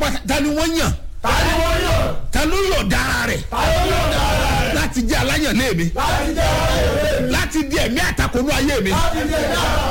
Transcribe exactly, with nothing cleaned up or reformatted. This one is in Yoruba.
pátá ta ni wọ́n yàn. ta ni wọ́n yàn. ta ló yọ̀ dára rẹ̀. ta ló yọ̀ dára rẹ̀. láti jẹ́ aláyàn lé mi. láti jẹ́ aláyàn lé mi. láti di ẹ̀mí àtakò nínú ayé mi. láti di ẹ̀mí àtakò.